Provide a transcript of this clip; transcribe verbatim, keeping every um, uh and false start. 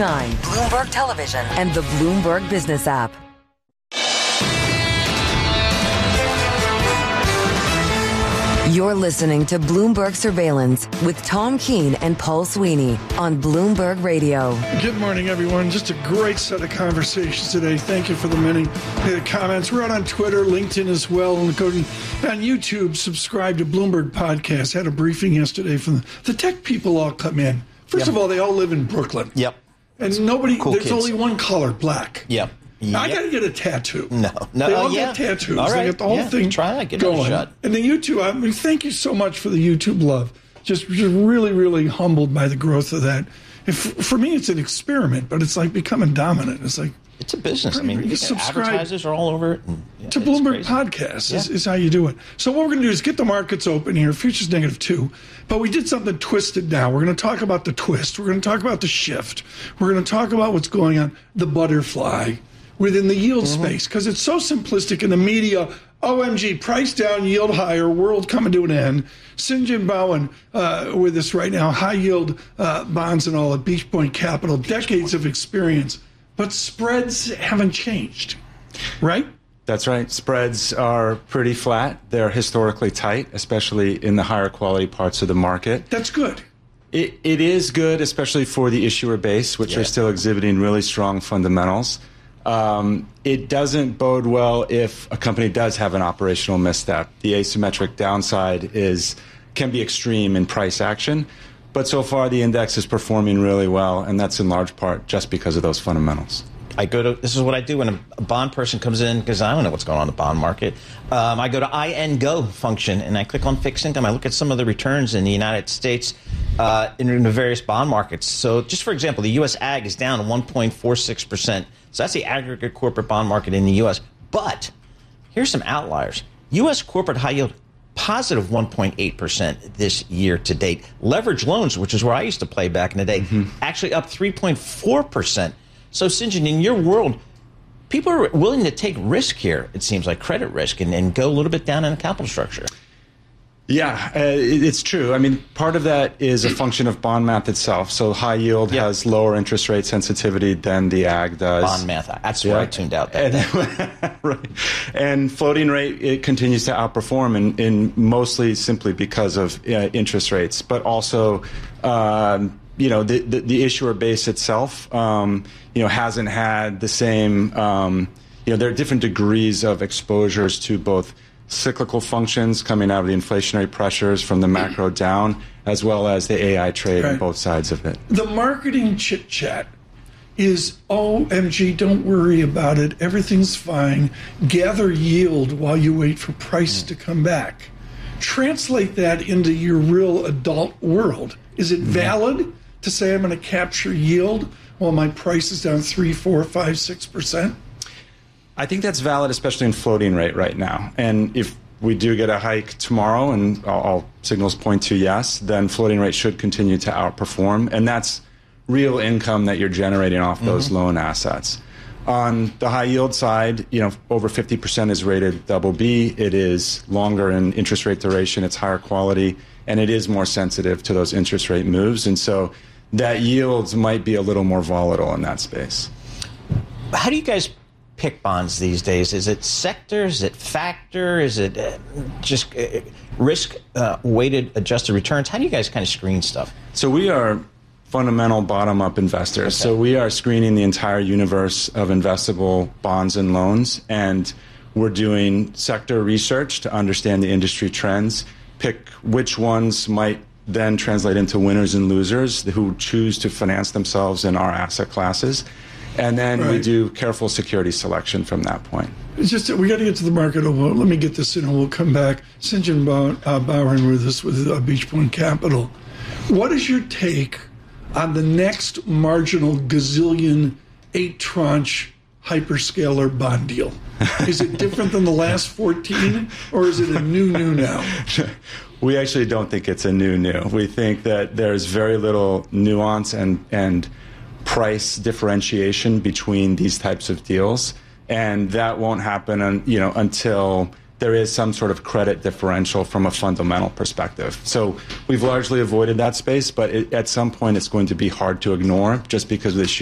nine, Bloomberg Television, and the Bloomberg Business app. You're listening to Bloomberg Surveillance with Tom Keene and Paul Sweeney on Bloomberg Radio. Good morning, everyone. Just a great set of conversations today. Thank you for the many comments. We're out on Twitter, LinkedIn as well. And go to, on YouTube, subscribe to Bloomberg Podcast. Had a briefing yesterday from the, the tech people all come in. First yep. of all, they all live in Brooklyn. Yep. And nobody, cool there's kids. only one color, black. Yep. Yep. I got to get a tattoo. No, no, they all uh, yeah. get tattoos. All right. They get the whole yeah. thing Try it. Get going. A shot. And the YouTube, I mean, thank you so much for the YouTube love. Just, just really, really humbled by the growth of that. If, for me, it's an experiment, but it's like becoming dominant. It's like it's a business. I mean, you subscribe advertisers are all over it. And, yeah, to Bloomberg Podcast is, yeah. is how you do it. So what we're going to do is get the markets open here. Futures negative two, but we did something twisted now. We're going to talk about the twist. We're going to talk about the shift. We're going to talk about what's going on, the butterfly within the yield mm-hmm. space, because it's so simplistic in the media. O M G, price down, yield higher, world coming to an end. St-John Bowen uh, with us right now, high yield uh, bonds and all at Beach Point Capital, decades of experience. But spreads haven't changed, right? That's right. Spreads are pretty flat. They're historically tight, especially in the higher quality parts of the market. That's good. It, it is good, especially for the issuer base, which yeah. are still exhibiting really strong fundamentals. Um, it doesn't bode well if a company does have an operational misstep. The asymmetric downside is can be extreme in price action. But so far, the index is performing really well, and that's in large part just because of those fundamentals. I go to this is what I do when a bond person comes in, because I don't know what's going on in the bond market. Um, I go to I N Go function, and I click on fixed income. I look at some of the returns in the United States uh, in, in the various bond markets. So just for example, the U S Ag is down one point four six percent. So that's the aggregate corporate bond market in the U S. But here's some outliers. U S corporate high yield, positive one point eight percent this year to date. Leverage loans, which is where I used to play back in the day, mm-hmm. actually up three point four percent. So, St-John, in your world, people are willing to take risk here, it seems like credit risk, and, and go a little bit down in the capital structure. Yeah, uh, it's true. I mean, part of that is a function of bond math itself. So high yield yep. has lower interest rate sensitivity than the ag does. Bond math. That's yeah. where I tuned out that and, right. And floating rate, it continues to outperform, in, in mostly simply because of uh, interest rates, but also um, you know, the, the, the issuer base itself, um, you know, hasn't had the same, um, you know, there are different degrees of exposures to both cyclical functions coming out of the inflationary pressures from the macro down, as well as the A I trade right. on both sides of it. The marketing chit chat is, O M G, don't worry about it. Everything's fine. Gather yield while you wait for price mm. to come back. Translate that into your real adult world. Is it mm. valid to say I'm going to capture yield while my price is down three, four, five, six percent? I think that's valid, especially in floating rate right now. And if we do get a hike tomorrow, and all, all signals point to yes, then floating rate should continue to outperform. And that's real income that you're generating off mm-hmm. those loan assets. On the high yield side, you know, over fifty percent is rated double B. It is longer in interest rate duration. It's higher quality, and it is more sensitive to those interest rate moves. And so that yields might be a little more volatile in that space. How do you guys pick bonds these days? Is it sector? Is it factor? Is it uh, just uh, risk uh, weighted adjusted returns? How do you guys kind of screen stuff? So we are fundamental bottom-up investors. Okay. So we are screening the entire universe of investable bonds and loans, and we're doing sector research to understand the industry trends, pick which ones might then translate into winners and losers who choose to finance themselves in our asset classes. And then right. we do careful security selection from that point. It's just we got to get to the market. Well, let me get this in and we'll come back. St-John Bowen with us with uh, Beach Point Capital. What is your take on the next marginal gazillion eight tranche hyperscaler bond deal? Is it different than the last fourteen, or is it a new new now? We actually don't think it's a new new. We think that there's very little nuance and and price differentiation between these types of deals, and that won't happen un, you know until there is some sort of credit differential from a fundamental perspective. So we've largely avoided that space, but it, at some point it's going to be hard to ignore just because of the